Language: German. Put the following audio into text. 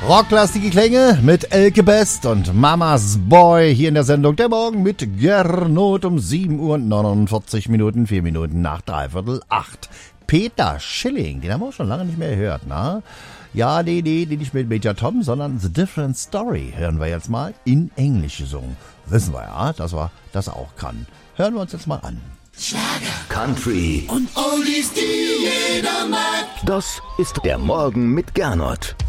Rocklastige Klänge mit Elke Best und Mamas Boy hier in der Sendung Der Morgen mit Gernot um 7 Uhr und 49 Minuten, 4 Minuten nach 7:45. Peter Schilling, den haben wir auch schon lange nicht mehr gehört, na? Ja, nee, nicht mit Major Tom, sondern The Different Story hören wir jetzt mal in Englisch gesungen. Wissen wir ja, dass er das auch kann. Hören wir uns jetzt mal an. Schlager, Country und Oldies, die jeder mag. Das ist der Morgen mit Gernot.